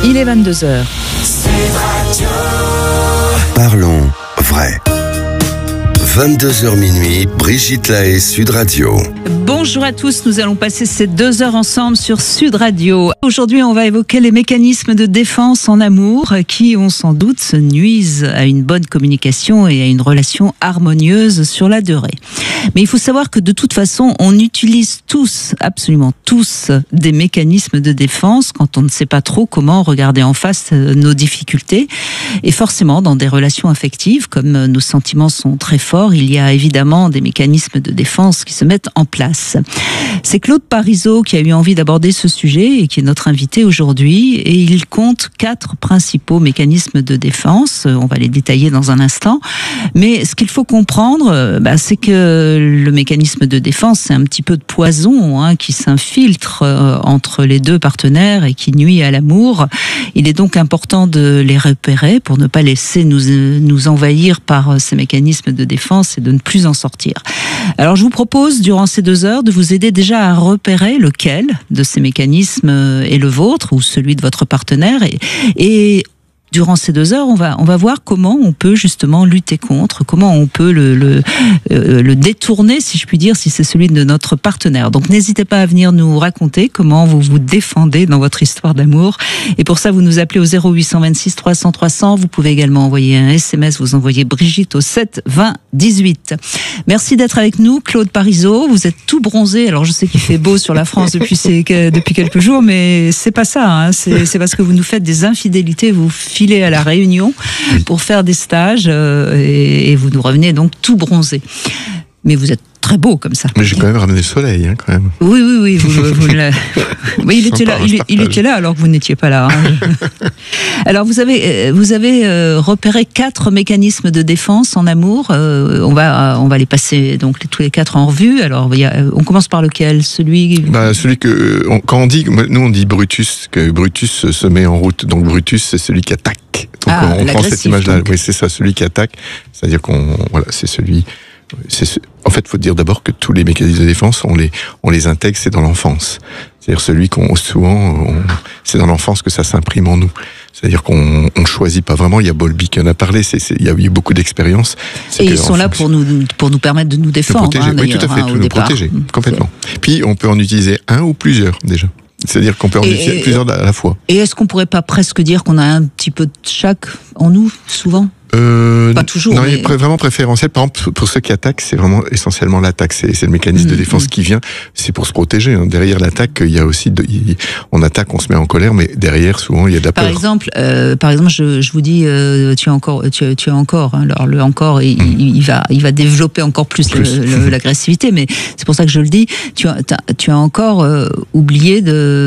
Il est 22h. Parlons vrai. 22h minuit, Brigitte Lahaie, Sud Radio. Bonjour à tous, nous allons passer ces 2 heures ensemble sur Sud Radio. Aujourd'hui, on va évoquer les mécanismes de défense en amour qui, on s'en doute, nuisent à une bonne communication et à une relation harmonieuse sur la durée. Mais il faut savoir que de toute façon, on utilise tous, absolument tous, des mécanismes de défense quand on ne sait pas trop comment regarder en face nos difficultés. Et forcément, dans des relations affectives, comme nos sentiments sont très forts, il y a évidemment des mécanismes de défense qui se mettent en place. C'est Claude Parisot qui a eu envie d'aborder ce sujet et qui est notre invité aujourd'hui. Et il compte 4 principaux mécanismes de défense. On va les détailler dans un instant. Mais ce qu'il faut comprendre, c'est que le mécanisme de défense, c'est un petit peu de poison qui s'infiltre entre les deux partenaires et qui nuit à l'amour. Il est donc important de les repérer pour ne pas laisser nous envahir par ces mécanismes de défense et de ne plus en sortir. Alors je vous propose, durant ces 2 heures, de vous aider déjà à repérer lequel de ces mécanismes est le vôtre ou celui de votre partenaire et durant ces 2 heures, on va voir comment on peut justement lutter contre, comment on peut le détourner, si je puis dire, si c'est celui de notre partenaire. Donc n'hésitez pas à venir nous raconter comment vous vous défendez dans votre histoire d'amour. Et pour ça, vous nous appelez au 0826 300 300. Vous pouvez également envoyer un SMS, vous envoyez Brigitte au 7 20 18. Merci d'être avec nous, Claude Parisot. Vous êtes tout bronzé. Alors je sais qu'il fait beau sur la France depuis quelques jours, mais c'est pas ça. C'est parce que vous nous faites des infidélités, vous filez à la Réunion pour faire des stages et vous nous revenez donc tout bronzé. Mais vous êtes très beau comme ça. Mais j'ai quand même ramené le soleil, quand même. Oui. Oui, il était là alors que vous n'étiez pas là. Alors vous avez repéré 4 mécanismes de défense en amour. On va les passer donc tous les 4 en revue. Alors on commence par lequel? Celui que quand on dit, nous on dit Brutus, que Brutus se met en route. Donc Brutus, c'est celui qui attaque. Donc on prend cette image-là. Oui, c'est ça, celui qui attaque. C'est-à-dire c'est celui. En fait, il faut dire d'abord que tous les mécanismes de défense, on les intègre, c'est dans l'enfance. C'est-à-dire celui c'est dans l'enfance que ça s'imprime en nous. C'est-à-dire qu'on choisit pas vraiment. Il y a Bowlby qui en a parlé. Il y a eu beaucoup d'expériences. Et ils sont là pour nous permettre de nous défendre. Protéger. Oui, tout à fait, nous protéger complètement. Puis on peut en utiliser un ou plusieurs déjà. C'est-à-dire qu'on peut en utiliser plusieurs à la fois. Et est-ce qu'on pourrait pas presque dire qu'on a un petit peu de chaque en nous, souvent? Pas toujours. Non, il est vraiment préférentiel. Par exemple, pour ceux qui attaquent, c'est vraiment essentiellement l'attaque. C'est le mécanisme de défense qui vient. C'est pour se protéger. Derrière l'attaque, il y a aussi on attaque, on se met en colère, mais derrière, souvent, il y a de la peur. Par exemple, je vous dis, tu as encore. Alors le encore, il va développer encore plus l'agressivité. Mais c'est pour ça que je le dis. Tu as encore oublié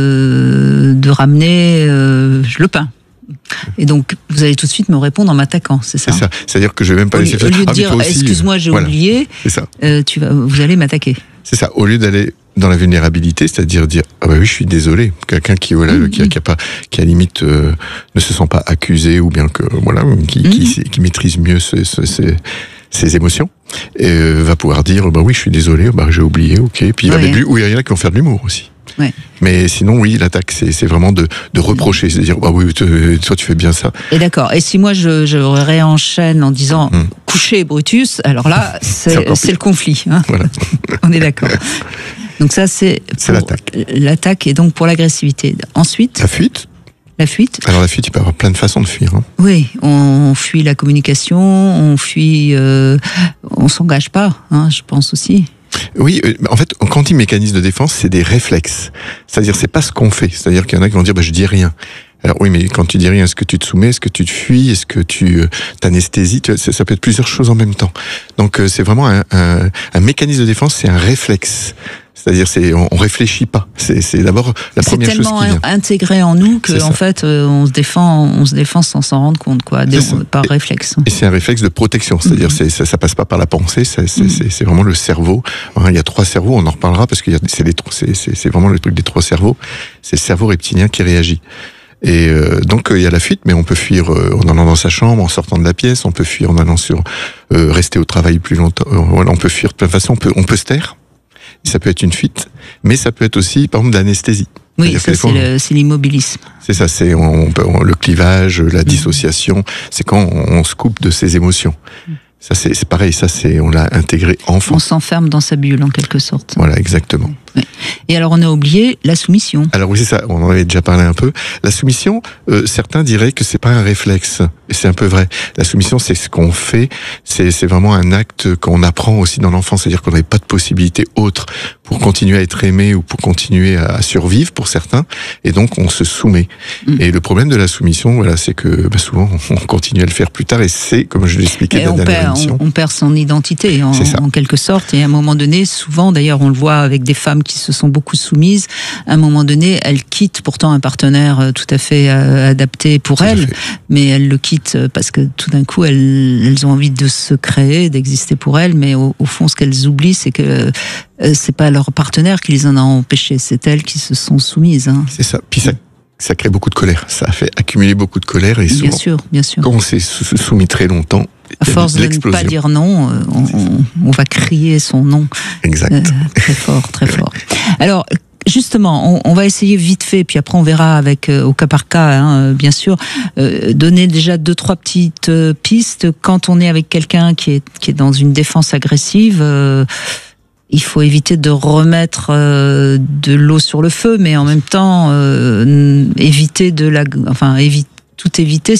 de ramener le pain. Et donc, vous allez tout de suite me répondre en m'attaquant, c'est ça? C'est ça. C'est-à-dire que je vais même pas laisser faire. Au lieu de dire, excuse-moi, j'ai oublié, c'est ça. Vous allez m'attaquer. C'est ça. Au lieu d'aller dans la vulnérabilité, c'est-à-dire dire, oui, je suis désolé. Quelqu'un qui à limite, ne se sent pas accusé ou bien que, qui maîtrise mieux ses émotions, et va pouvoir dire, oui, je suis désolé, j'ai oublié, ok. Puis il y en a qui vont faire de l'humour aussi. Ouais. Mais sinon, oui, l'attaque, c'est vraiment de reprocher, c'est-à-dire, oui, toi, tu fais bien ça. Et d'accord. Et si moi, je réenchaîne en disant, coucher Brutus, alors là, c'est le conflit. Voilà. On est d'accord. Donc ça, c'est l'attaque. L'attaque est donc pour l'agressivité. Ensuite. La fuite. La fuite. Alors la fuite, il peut y avoir plein de façons de fuir. Oui, on fuit la communication, on fuit, on s'engage pas, je pense aussi. Oui, en fait, quand on dit mécanisme de défense, c'est des réflexes. C'est-à-dire, c'est pas ce qu'on fait. C'est-à-dire qu'il y en a qui vont dire, je dis rien. Alors oui, mais quand tu dis rien, est-ce que tu te soumets, est-ce que tu te fuis, est-ce que tu t'anesthésies? Ça peut être plusieurs choses en même temps. Donc c'est vraiment un mécanisme de défense, c'est un réflexe. C'est-à-dire, on réfléchit pas. C'est d'abord la première chose qui vient. C'est tellement intégré en nous que, en fait, on se défend sans s'en rendre compte, par réflexe. Et c'est un réflexe de protection. C'est-à-dire, ça passe pas par la pensée. C'est vraiment le cerveau. Il y a 3 cerveaux. On en reparlera parce que c'est vraiment le truc des 3 cerveaux. C'est le cerveau reptilien qui réagit. Et donc il y a la fuite, mais on peut fuir en allant dans sa chambre, en sortant de la pièce. On peut fuir en allant rester au travail plus longtemps. On peut fuir de plein de façons. On peut se taire. Ça peut être une fuite, mais ça peut être aussi, par exemple, de l'anesthésie. Oui, ça c'est l'immobilisme. C'est ça, c'est le clivage, la dissociation, c'est quand on se coupe de ses émotions. Ça c'est pareil, on l'a intégré enfant. On s'enferme dans sa bulle en quelque sorte. Voilà, exactement. Oui. Et alors on a oublié la soumission. Alors oui, c'est ça, on en avait déjà parlé un peu. La soumission, certains diraient que c'est pas un réflexe, et c'est un peu vrai. La soumission, c'est ce qu'on fait, c'est vraiment un acte qu'on apprend aussi dans l'enfance, c'est-à-dire qu'on n'avait pas de possibilité autre pour continuer à être aimé ou pour continuer à survivre pour certains, et donc on se soumet. Et le problème de la soumission, voilà, c'est que souvent on continue à le faire plus tard, et c'est, comme je l'expliquais dans la dernière émission, on perd son identité en quelque sorte, et à un moment donné, souvent d'ailleurs on le voit avec des femmes qui se sont beaucoup soumises, à un moment donné elles quittent pourtant un partenaire tout à fait adapté pour elles, mais elles le quittent parce que tout d'un coup elles ont envie de se créer, d'exister pour elles, mais au fond ce qu'elles oublient c'est que c'est pas leur partenaire qui les en a empêchés, c'est elles qui se sont soumises. C'est ça, puis ça crée beaucoup de colère, ça a fait accumuler beaucoup de colère, et souvent, bien sûr. Quand on s'est soumis très longtemps, à force de ne pas dire non, on va crier son nom. Exact. Très fort, très fort. Alors, justement, on va essayer vite fait, puis après on verra avec au cas par cas, bien sûr, donner déjà 2-3 petites pistes. Quand on est avec quelqu'un qui est dans une défense agressive, il faut éviter de remettre de l'eau sur le feu, mais en même temps, éviter tout éviter,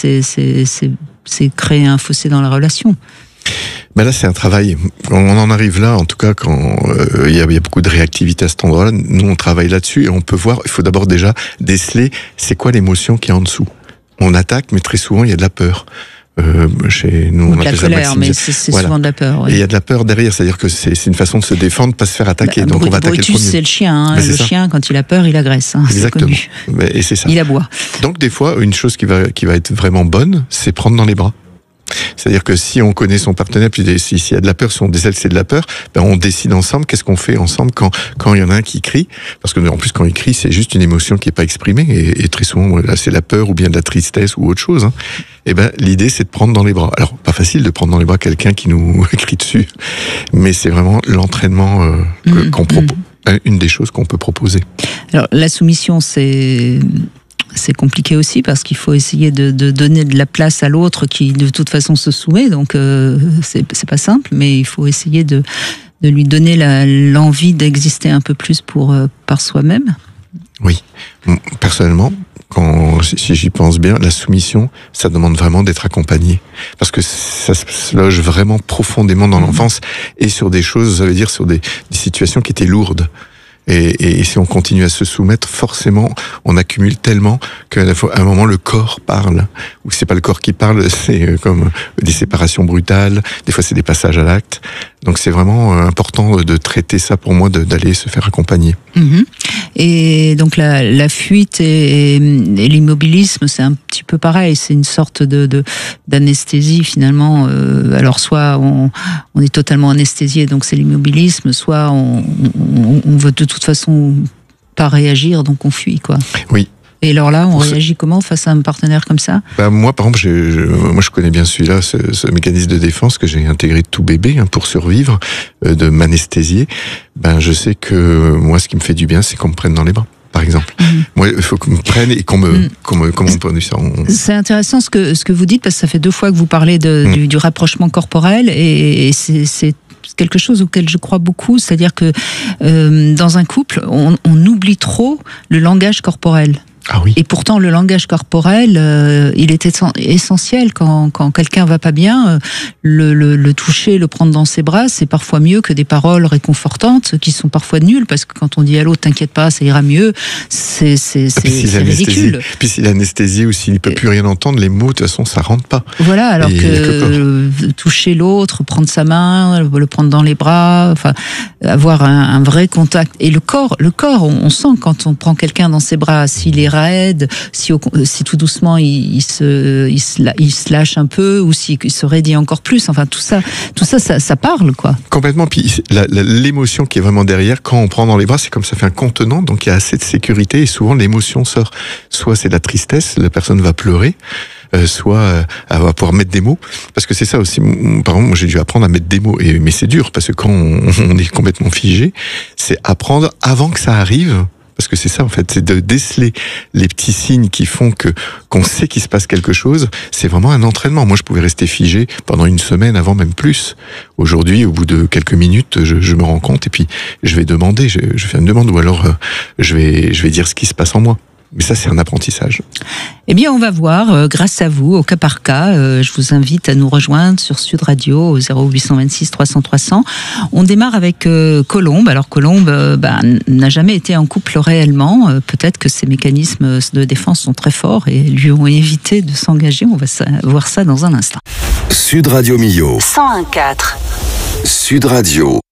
c'est créer un fossé dans la relation. Ben là, c'est un travail. On en arrive là, en tout cas, quand il y a beaucoup de réactivité à cet endroit-là. Nous, on travaille là-dessus et on peut voir. Il faut d'abord déjà déceler c'est quoi l'émotion qui est en dessous. On attaque, mais très souvent il y a de la peur. Chez nous, on appelle ça la colère, mais c'est souvent de la peur. Oui. Et il y a de la peur derrière, c'est-à-dire que c'est une façon de se défendre, pas se faire attaquer. Donc on va attaquer le premier. C'est le chien. Le chien, quand il a peur, il agresse. Exactement. Et c'est ça. Il aboie. Donc des fois, une chose qui va être vraiment bonne, c'est prendre dans les bras. C'est-à-dire que si on connaît son partenaire, puis s'il y a de la peur, si on décèle c'est de la peur, ben on décide ensemble qu'est-ce qu'on fait ensemble quand il y en a un qui crie, parce que en plus quand il crie c'est juste une émotion qui est pas exprimée, et très souvent là c'est la peur ou bien de la tristesse ou autre chose. Et ben l'idée c'est de prendre dans les bras. Alors pas facile de prendre dans les bras quelqu'un qui nous crie dessus, mais c'est vraiment l'entraînement qu'on propose, une des choses qu'on peut proposer. Alors la soumission c'est compliqué aussi parce qu'il faut essayer de donner de la place à l'autre qui de toute façon se soumet, donc c'est pas simple, mais il faut essayer de lui donner l'envie d'exister un peu plus par soi-même. Oui, personnellement, si j'y pense bien, la soumission, ça demande vraiment d'être accompagné, parce que ça se loge vraiment profondément dans l'enfance et sur des choses, ça veut dire sur des situations qui étaient lourdes. Et si on continue à se soumettre, forcément, on accumule tellement qu'à un moment, le corps parle. Ou c'est pas le corps qui parle, c'est comme des séparations brutales. Des fois, c'est des passages à l'acte. Donc, c'est vraiment important de traiter ça pour moi, d'aller se faire accompagner. Et donc, la fuite et l'immobilisme, c'est un petit peu pareil. C'est une sorte d'anesthésie, finalement. Alors, soit on est totalement anesthésié, donc c'est l'immobilisme, soit on veut de toute façon pas réagir, donc on fuit, quoi. Oui. Et alors là, on réagit comment face à un partenaire comme ça ? Moi, par exemple, je connais bien celui-là, ce mécanisme de défense que j'ai intégré tout bébé pour survivre, de m'anesthésier. Je sais que moi, ce qui me fait du bien, c'est qu'on me prenne dans les bras, par exemple. Moi, il faut qu'on me prenne et comment on peut dire ça. C'est intéressant ce que vous dites, parce que ça fait 2 fois que vous parlez du rapprochement corporel, et c'est quelque chose auquel je crois beaucoup, c'est-à-dire que dans un couple, on oublie trop le langage corporel. Ah oui. Et pourtant, le langage corporel, il est essentiel quand quelqu'un va pas bien. Le toucher, le prendre dans ses bras, c'est parfois mieux que des paroles réconfortantes qui sont parfois nulles, parce que quand on dit à l'autre, t'inquiète pas, ça ira mieux, c'est ridicule. Puis s'il est anesthésié ou s'il peut plus rien entendre, les mots, de toute façon, ça rentre pas. Voilà, alors que toucher l'autre, prendre sa main, le prendre dans les bras, enfin, avoir un vrai contact. Et le corps, on sent quand on prend quelqu'un dans ses bras, s'il est raide, si tout doucement il se lâche un peu, ou s'il se raidit encore plus, enfin tout ça parle, quoi. Complètement. Puis l'émotion qui est vraiment derrière, quand on prend dans les bras, c'est comme ça fait un contenant, donc il y a assez de sécurité, et souvent l'émotion sort. Soit c'est de la tristesse, la personne va pleurer, soit elle va pouvoir mettre des mots, parce que c'est ça aussi. Par exemple, moi j'ai dû apprendre à mettre des mots, mais c'est dur, parce que quand on est complètement figé, c'est apprendre avant que ça arrive parce que c'est ça en fait, c'est de déceler les petits signes qui font qu'on sait qu'il se passe quelque chose. C'est vraiment un entraînement. Moi, je pouvais rester figé pendant une semaine, avant même plus. Aujourd'hui, au bout de quelques minutes, je me rends compte et puis je vais demander, je fais une demande ou alors je vais dire ce qui se passe en moi. Mais ça, c'est un apprentissage. Eh bien, on va voir, grâce à vous, au cas par cas. Je vous invite à nous rejoindre sur Sud Radio au 0826 300 300. On démarre avec Colombe. Alors, Colombe n'a jamais été en couple réellement. Peut-être que ses mécanismes de défense sont très forts et lui ont évité de s'engager. On va voir ça dans un instant. Sud Radio Millau. 101.4. Sud Radio.